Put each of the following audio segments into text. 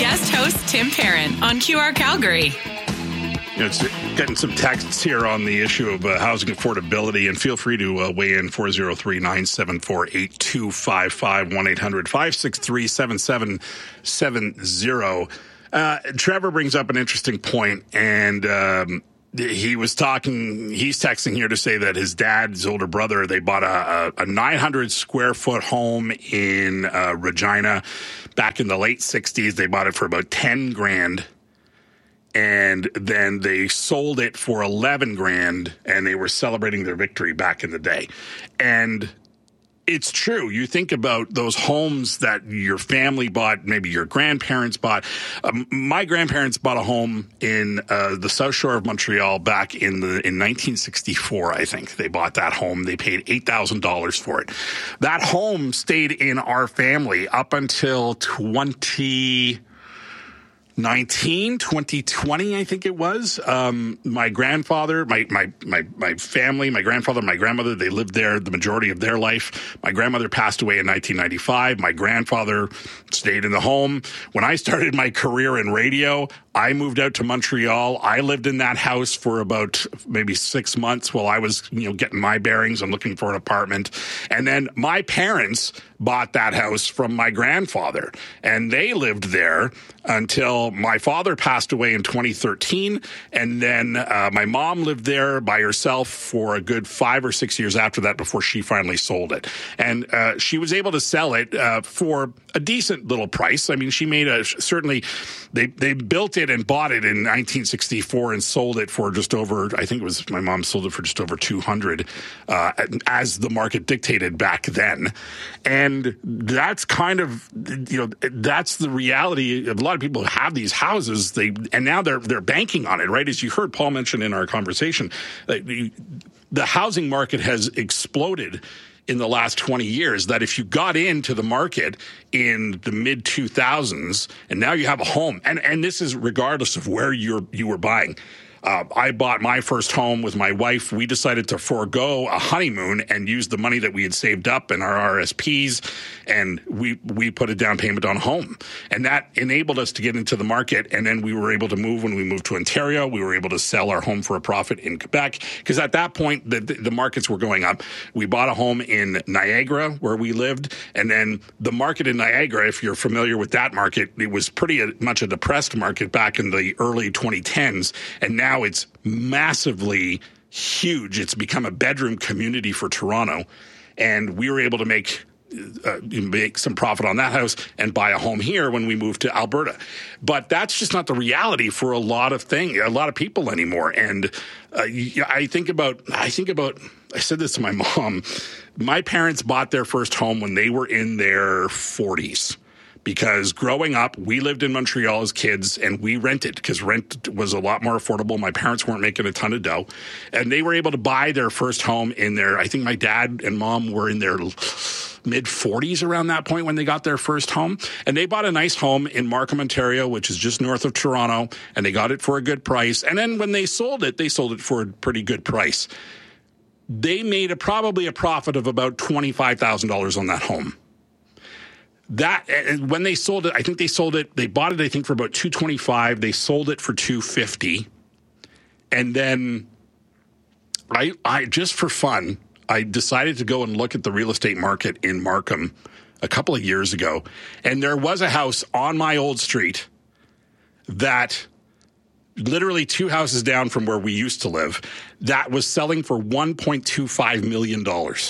guest host Tim Perrin on QR Calgary. It's getting some texts here on the issue of housing affordability, and feel free to weigh in 403-974-8255, 1-800-563-7770. Trevor brings up an interesting point, and he's texting here to say that his dad's older brother, they bought a 900 square foot home in Regina back in the late 60s. They bought it for about 10 grand. And then they sold it for 11 grand, and they were celebrating their victory back in the day. And it's true. You think about those homes that your family bought, maybe your grandparents bought. My grandparents bought a home in the South Shore of Montreal back in 1964, I think. They bought that home. They paid $8,000 for it. That home stayed in our family up until 2020, I think it was. My grandfather, my family, my grandfather, my grandmother, they lived there the majority of their life. My grandmother passed away in 1995. My grandfather stayed in the home. When I started my career in radio, I moved out to Montreal. I lived in that house for about maybe 6 months while I was, getting my bearings and looking for an apartment. And then my parents bought that house from my grandfather, and they lived there until my father passed away in 2013. And then my mom lived there by herself for a good 5 or 6 years after that before she finally sold it. And she was able to sell it for a decent little price. I mean, she made they built it and bought it in 1964 and sold it for just over, I think it was, my mom sold it for just over 200 as the market dictated back then. And that's kind of, that's the reality. A lot of people have these houses, and now they're banking on it, right? As you heard Paul mention in our conversation, the housing market has exploded in the last 20 years, that if you got into the market in the mid 2000s and now you have a home, and this is regardless of where you were buying. I bought my first home with my wife. We decided to forego a honeymoon and use the money that we had saved up in our RSPs, and we put a down payment on a home. And that enabled us to get into the market, and then we were able to move. When we moved to Ontario, we were able to sell our home for a profit in Quebec, because at that point, the markets were going up. We bought a home in Niagara, where we lived, and then the market in Niagara, if you're familiar with that market, it was pretty much a depressed market back in the early 2010s, and now it's massively huge. It's become a bedroom community for Toronto, and we were able to make some profit on that house and buy a home here when we moved to Alberta. But that's just not the reality for a lot of people anymore. And I said this to my mom. My parents bought their first home when they were in their 40s. Because growing up, we lived in Montreal as kids, and we rented because rent was a lot more affordable. My parents weren't making a ton of dough, and they were able to buy their first home I think my dad and mom were in their mid-40s around that point when they got their first home. And they bought a nice home in Markham, Ontario, which is just north of Toronto, and they got it for a good price. And then when they sold it for a pretty good price. They made probably a profit of about $25,000 on that home. That, when they sold it, they bought it, I think, for about $225. They sold it for $250. And then I just for fun, I decided to go and look at the real estate market in Markham a couple of years ago. And there was a house on my old street that literally 2 houses down from where we used to live that was selling for $1.25 million.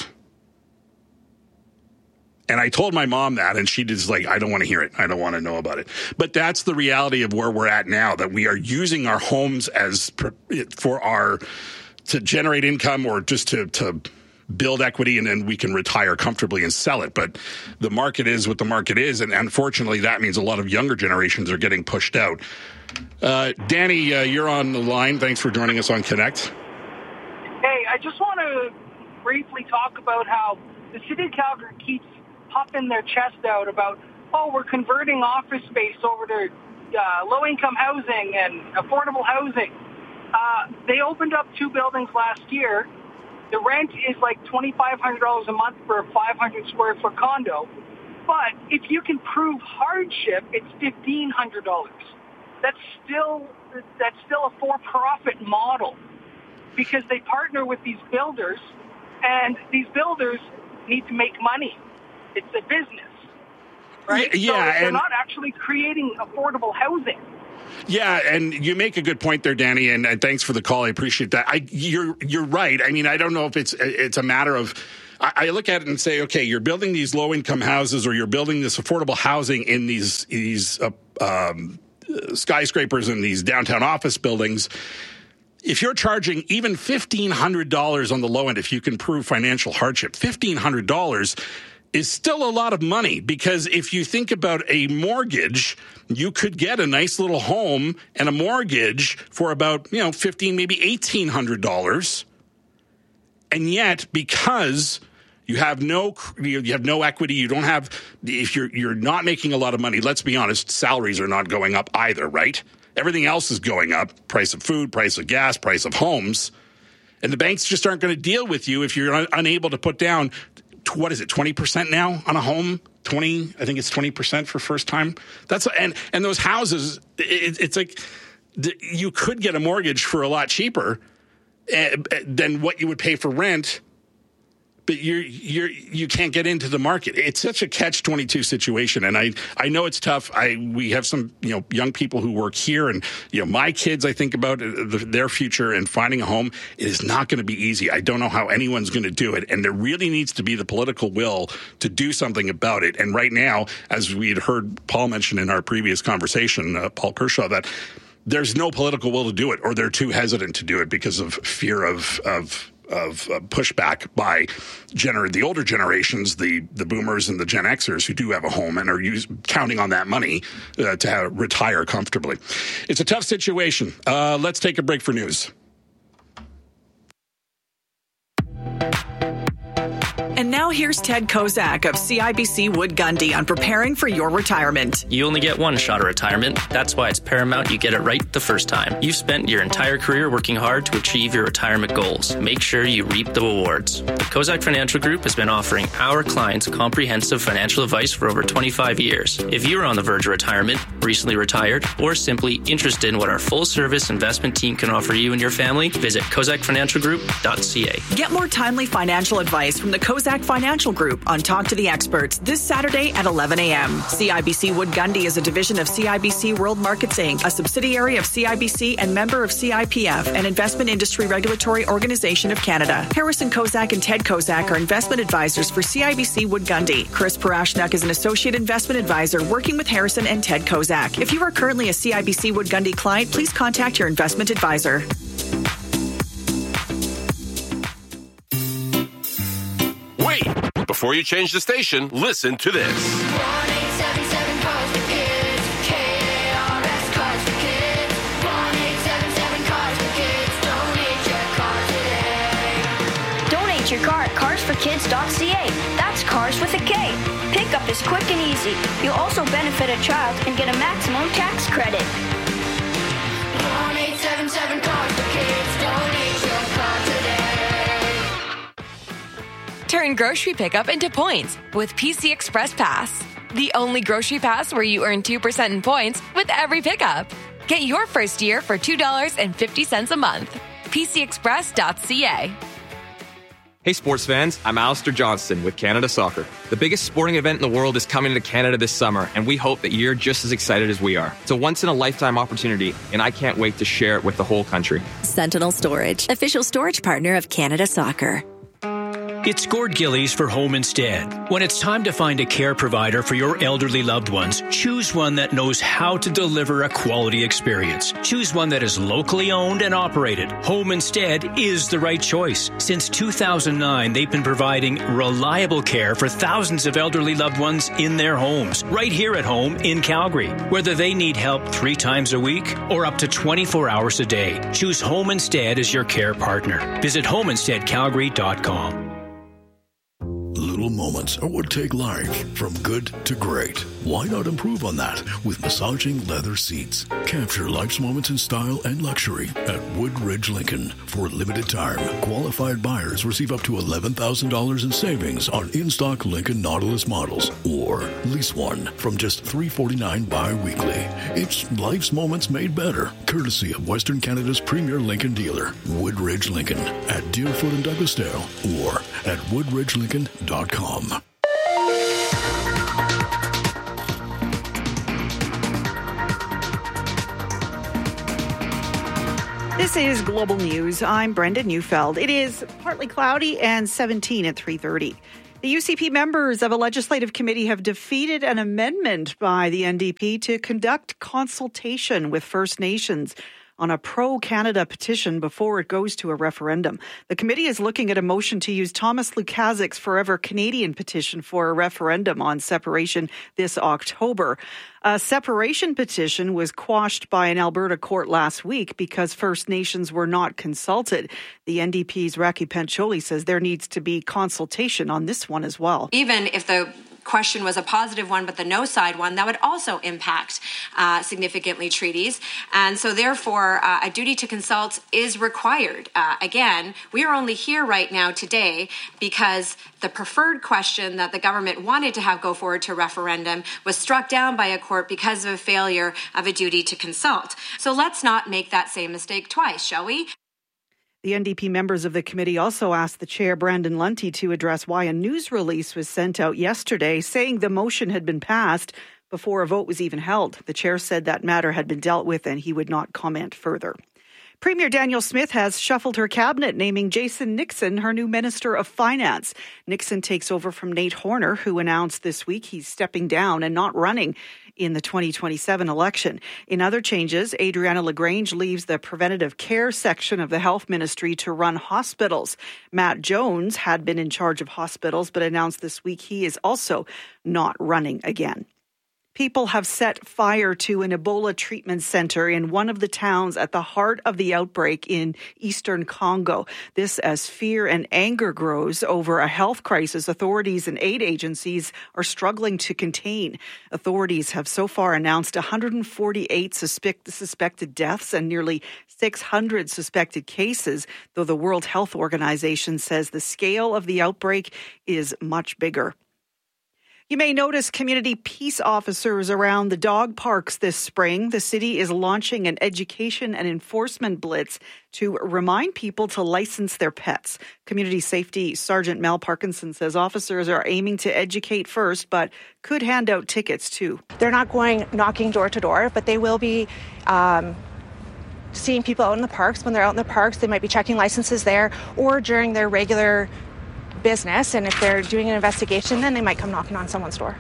And I told my mom that, and she just I don't want to hear it. I don't want to know about it. But that's the reality of where we're at now, that we are using our homes to generate income, or just to build equity, and then we can retire comfortably and sell it. But the market is what the market is, and unfortunately that means a lot of younger generations are getting pushed out. Danny, you're on the line. Thanks for joining us on Connect. Hey, I just want to briefly talk about how the city of Calgary keeps puffing their chest out about, we're converting office space over to low-income housing and affordable housing. They opened up 2 buildings last year. The rent is like $2,500 a month for a 500 square foot condo. But if you can prove hardship, it's $1,500. That's still a for-profit model, because they partner with these builders, and these builders need to make money. It's a business, right? Yeah, so they're and not actually creating affordable housing. Yeah, and you make a good point there, Danny, and thanks for the call. I appreciate that. You're right. I mean, I don't know if it's a matter of, I look at it and say, okay, you're building these low-income houses, or you're building this affordable housing in these skyscrapers and these downtown office buildings. If you're charging even $1,500 on the low end, if you can prove financial hardship, $1,500 is still a lot of money, because if you think about a mortgage, you could get a nice little home and a mortgage for about, $1,500, maybe $1,800. And yet, because you have no equity, you don't have, if you're not making a lot of money, let's be honest, salaries are not going up either, right? Everything else is going up: price of food, price of gas, price of homes. And the banks just aren't going to deal with you if you're unable to put down, what is it, 20% now on a home? I think it's 20% for first time. And those houses, it's like you could get a mortgage for a lot cheaper than what you would pay for rent, but you can't get into the market. It's such a catch-22 situation, and I know it's tough. We have some young people who work here, and my kids, I think about their future and finding a home. It is not going to be easy. I don't know how anyone's going to do it, and there really needs to be the political will to do something about it. And right now, as we had heard Paul mention in our previous conversation, Paul Kershaw, that there's no political will to do it, or they're too hesitant to do it because of fear of pushback by the older generations, the boomers and the Gen Xers who do have a home and are counting on that money to retire comfortably. It's a tough situation. Let's take a break for news. And now here's Ted Kozak of CIBC Wood Gundy on preparing for your retirement. You only get one shot at retirement. That's why it's paramount you get it right the first time. You've spent your entire career working hard to achieve your retirement goals. Make sure you reap the rewards. The Kozak Financial Group has been offering our clients comprehensive financial advice for over 25 years. If you're on the verge of retirement, recently retired, or simply interested in what our full-service investment team can offer you and your family, visit kozakfinancialgroup.ca. Get more timely financial advice from the Kozak Financial Group on Talk to the Experts this Saturday at 11 a.m. CIBC Wood Gundy is a division of CIBC World Markets Inc., a subsidiary of CIBC and member of CIPF, an investment industry regulatory organization of Canada. Harrison Kozak and Ted Kozak are investment advisors for CIBC Wood Gundy. Chris Parashnak is an associate investment advisor working with Harrison and Ted Kozak. If you are currently a CIBC Wood Gundy client, please contact your investment advisor. Wait! Before you change the station, listen to this. 1-877 Cars for Kids. KARS Cars for Kids. 1-877 Cars for Kids. Donate your car today. Donate your car at carsforkids.ca. That's cars with a K. Pickup is quick and easy. You'll also benefit a child and get a maximum tax credit. 1-877 Cars for Kids. Donate your car today. Turn grocery pickup into points with PC Express Pass. The only grocery pass where you earn 2% in points with every pickup. Get your first year for $2.50 a month. PCExpress.ca. Hey sports fans, I'm Alistair Johnston with Canada Soccer. The biggest sporting event in the world is coming to Canada this summer, and we hope that you're just as excited as we are. It's a once-in-a-lifetime opportunity, and I can't wait to share it with the whole country. Sentinel Storage, official storage partner of Canada Soccer. It's Gord Gillies for Home Instead. When it's time to find a care provider for your elderly loved ones, choose one that knows how to deliver a quality experience. Choose one that is locally owned and operated. Home Instead is the right choice. Since 2009, they've been providing reliable care for thousands of elderly loved ones in their homes, right here at home in Calgary. Whether they need help 3 times a week or up to 24 hours a day, choose Home Instead as your care partner. Visit homeinsteadcalgary.com. little moments are what take life from good to great. Why not improve on that with massaging leather seats? Capture life's moments in style and luxury at Woodridge Lincoln. For a limited time, qualified buyers receive up to $11,000 in savings on in-stock Lincoln Nautilus models, or lease one from just $349 bi-weekly. It's life's moments made better, courtesy of Western Canada's premier Lincoln dealer, Woodridge Lincoln, at Deerfoot and Douglasdale, or at woodridgelincoln.com. This is Global News. I'm Brenda Neufeld. It is partly cloudy and 17 at 3:30. The UCP members of a legislative committee have defeated an amendment by the NDP to conduct consultation with First Nations on a pro-Canada petition before it goes to a referendum. The committee is looking at a motion to use Thomas Lukaszik's Forever Canadian petition for a referendum on separation this October. A separation petition was quashed by an Alberta court last week because First Nations were not consulted. The NDP's Raki Pancholi says there needs to be consultation on this one as well. Even if the question was a positive one, but the no side one, that would also impact significantly treaties. And so therefore, a duty to consult is required. Again, we are only here right now today because the preferred question that the government wanted to have go forward to referendum was struck down by a court because of a failure of a duty to consult. So let's not make that same mistake twice, shall we? The NDP members of the committee also asked the chair, Brandon Lunty, to address why a news release was sent out yesterday saying the motion had been passed before a vote was even held. The chair said that matter had been dealt with and he would not comment further. Premier Danielle Smith has shuffled her cabinet, naming Jason Nixon her new Minister of Finance. Nixon takes over from Nate Horner, who announced this week he's stepping down and not running in the 2027 election. In other changes, Adriana LaGrange leaves the preventative care section of the health ministry to run hospitals. Matt Jones had been in charge of hospitals, but announced this week he is also not running again. People have set fire to an Ebola treatment center in one of the towns at the heart of the outbreak in eastern Congo. This as fear and anger grows over a health crisis authorities and aid agencies are struggling to contain. Authorities have so far announced 148 suspected deaths and nearly 600 suspected cases, though the World Health Organization says the scale of the outbreak is much bigger. You may notice community peace officers around the dog parks this spring. The city is launching an education and enforcement blitz to remind people to license their pets. Community Safety Sergeant Mel Parkinson says officers are aiming to educate first, but could hand out tickets too. They're not going knocking door to door, but they will be seeing people out in the parks. When they're out in the parks, they might be checking licenses there or during their regular business, and if they're doing an investigation, then they might come knocking on someone's door.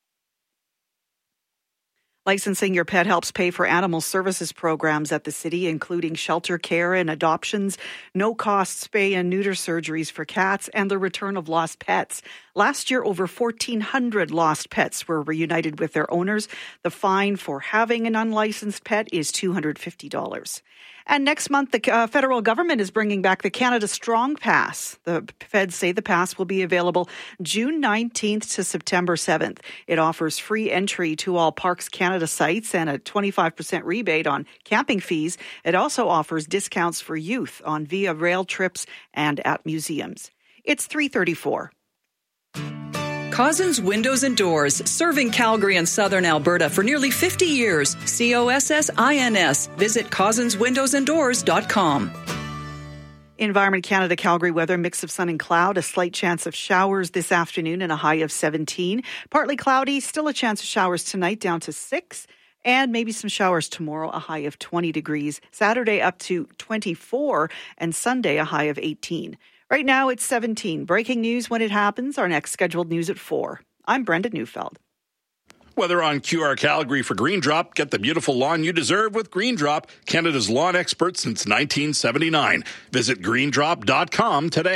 Licensing your pet helps pay for animal services programs at the city, including shelter care and adoptions, no-cost spay and neuter surgeries for cats, and the return of lost pets. Last year, over 1,400 lost pets were reunited with their owners. The fine for having an unlicensed pet is $250. And next month, the federal government is bringing back the Canada Strong Pass. The feds say the pass will be available June 19th to September 7th. It offers free entry to all Parks Canada sites and a 25% rebate on camping fees. It also offers discounts for youth on Via Rail trips and at museums. It's 3:34. Cozzens Windows and Doors, serving Calgary and southern Alberta for nearly 50 years. COSSINS. Visit CozzensWindowsandDoors.com. Environment Canada Calgary weather, mix of sun and cloud, a slight chance of showers this afternoon and a high of 17. Partly cloudy, still a chance of showers tonight down to 6. And maybe some showers tomorrow, a high of 20 degrees. Saturday up to 24 and Sunday a high of 18. Right now, it's 17. Breaking news when it happens. Our next scheduled news at 4. I'm Brenda Neufeld. Weather on QR Calgary for Green Drop. Get the beautiful lawn you deserve with Green Drop, Canada's lawn expert since 1979. Visit greendrop.com today.